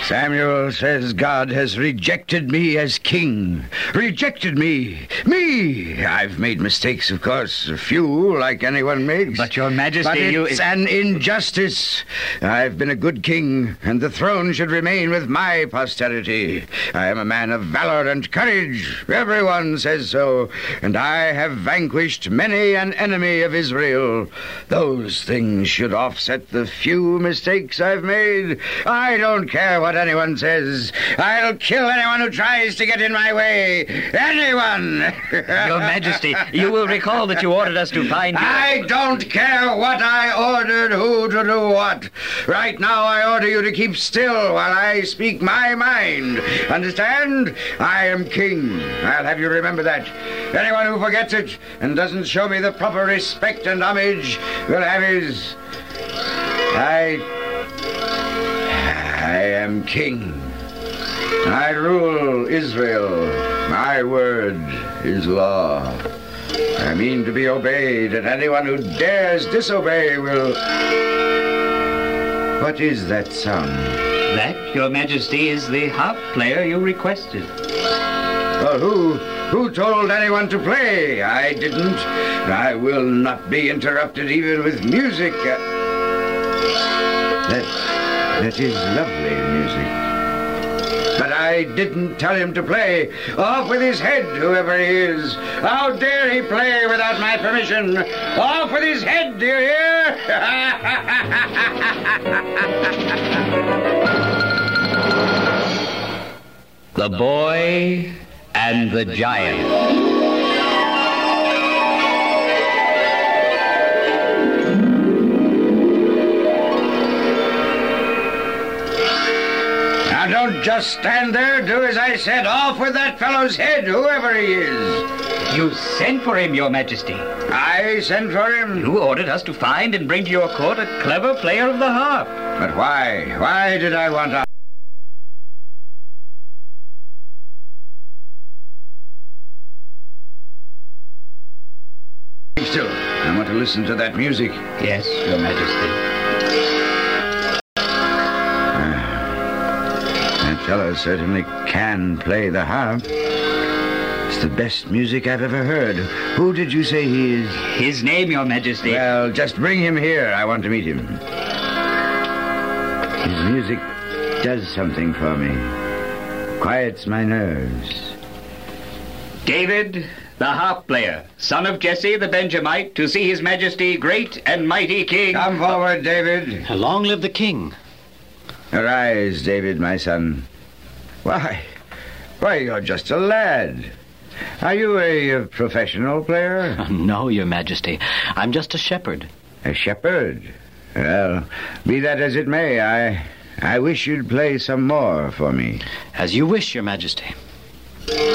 Samuel says God has rejected me as king. Rejected me. Me! I've made mistakes, of course. A few, like anyone makes. But, Your Majesty, But it's an injustice. I've been a good king, and the throne should remain with my posterity. I am a man of valor and courage. Everyone says so. And I have vanquished many an enemy of Israel. Those things should offset the few mistakes I've made. I don't care what anyone says. I'll kill anyone who tries to get in my way. Anyone! Your Majesty, you will recall that you ordered us to find you. I don't care what I ordered, who to do what. Right now I order you to keep still while I speak my mind. Understand? I am king. I'll have you remember that. Anyone who forgets it and doesn't show me the proper respect and homage will have his... I am king. I rule Israel. My word is law. I mean to be obeyed, and anyone who dares disobey will... What is that sound? That, Your Majesty, is the harp player you requested. Well, who told anyone to play? I didn't. I will not be interrupted even with music. That is lovely music. But I didn't tell him to play. Off with his head, whoever he is. How dare he play without my permission? Off with his head, do you hear? The Boy and the Giant. Now don't just stand there. Do as I said. Off with that fellow's head, whoever he is. You sent for him, Your Majesty. I sent for him? You ordered us to find and bring to your court a clever player of the harp. But why? Why did I want to... Still, I want to listen to that music. Yes, Your Majesty. That fellow certainly can play the harp. It's the best music I've ever heard. Who did you say he is? His name, Your Majesty. Well, just bring him here. I want to meet him. His music does something for me. Quiets my nerves. David, the harp player, son of Jesse the Benjamite, to see His Majesty, great and mighty king. Come forward, David. Long live the king. Arise, David, my son. Why, you're just a lad. Are you a professional player? No, Your Majesty. I'm just a shepherd. A shepherd? Well, be that as it may, I wish you'd play some more for me. As you wish, Your Majesty.